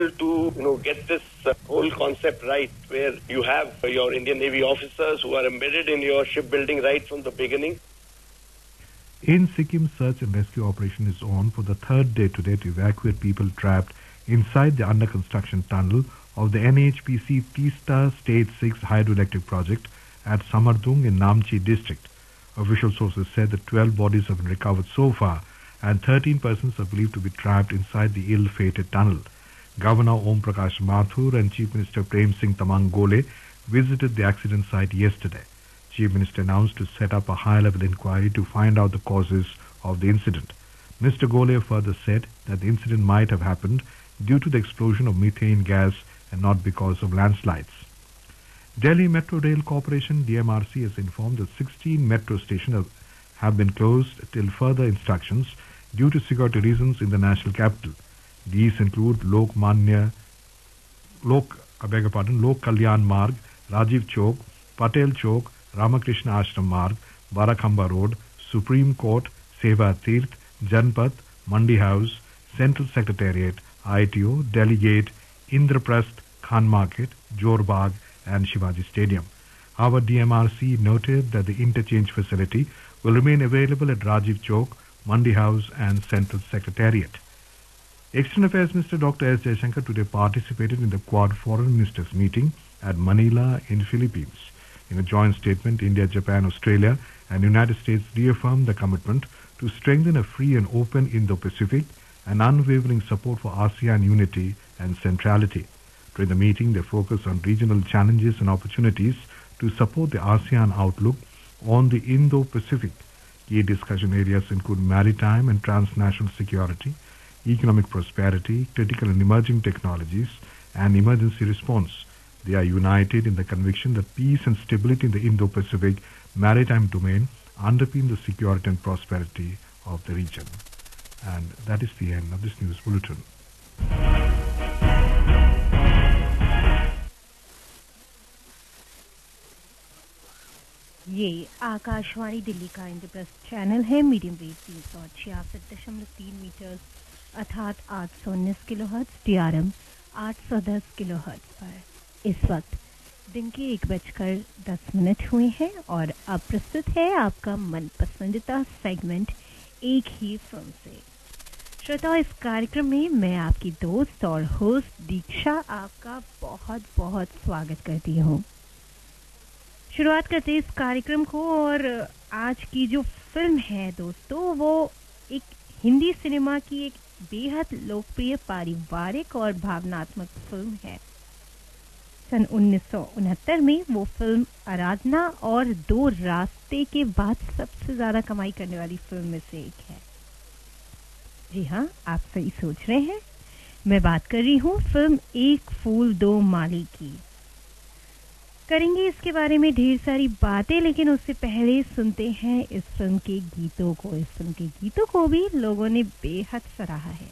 to get this whole concept right, where you have your Indian Navy officers who are embedded in your shipbuilding right from the beginning. In Sikkim, search and rescue operation is on for the third day today to evacuate people trapped inside the under-construction tunnel of the NHPC Teesta State 6 hydroelectric project at Samardung in Namchi district. Official sources said that 12 bodies have been recovered so far and 13 persons are believed to be trapped inside the ill-fated tunnel. Governor Om Prakash Mathur and Chief Minister Prem Singh Tamang Gole visited the accident site yesterday. Chief Minister announced to set up a high-level inquiry to find out the causes of the incident. Mr. Gole further said that the incident might have happened due to the explosion of methane gas and not because of landslides. Delhi Metro Rail Corporation DMRC has informed that 16 metro stations have been closed till further instructions due to security reasons in the national capital. These include Lok Kalyan Marg, Rajiv Chowk, Patel Chowk, Ramakrishna Ashram Marg, Barakhamba Road, Supreme Court, Seva Tirth, Janpath, Mandi House, Central Secretariat, ITO, Delhi Gate, Indraprasth, Khan Market, Jorbagh and Shivaji Stadium. Our DMRC noted that the interchange facility will remain available at Rajiv Chowk, Mandi House and Central Secretariat. External Affairs Minister Dr. S. Jaishankar today participated in the Quad Foreign Ministers meeting at Manila in Philippines. In a joint statement, India, Japan, Australia and United States reaffirmed the commitment to strengthen a free and open Indo-Pacific and unwavering support for ASEAN unity and centrality. During the meeting, they focused on regional challenges and opportunities to support the ASEAN outlook on the Indo-Pacific. Key discussion areas include maritime and transnational security, economic prosperity, critical and emerging technologies, and emergency response. They are united in the conviction that peace and stability in the Indo-Pacific maritime domain underpin the security and prosperity of the region. And that is the end of this news bulletin. ये आकाशवाणी दिल्ली का Indraprastha channel है। Medium wave 366.3 metre अर्थात 819 kilohertz, DRM 810 kilohertz पर इस वक्त दिन के 1:10 हुए हैं और अब प्रस्तुत है आपका मनपसंदीदा सेगमेंट एक ही फिल्म से। श्रोताओ, इस कार्यक्रम में मैं आपकी दोस्त और होस्ट दीक्षा आपका बहुत बहुत स्वागत करती हूँ। शुरुआत करते हैं इस कार्यक्रम को और आज की जो फिल्म है दोस्तों, वो एक हिंदी सिनेमा की एक बेहद लोकप्रिय पारिवारिक और भावनात्मक फिल्म है। सन 1969 में वो फिल्म आराधना और दो रास्ते के बाद सबसे ज्यादा कमाई करने वाली फिल्म में से एक है। जी हाँ, आप सही सोच रहे हैं, मैं बात कर रही हूँ फिल्म एक फूल दो माली की। करेंगे इसके बारे में ढेर सारी बातें, लेकिन उससे पहले सुनते हैं इस फिल्म के गीतों को। इस फिल्म के गीतों को भी लोगों ने बेहद सराहा है।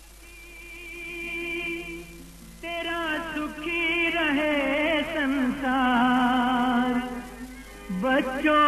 तेरा सुखी रहे संसार, बच्चों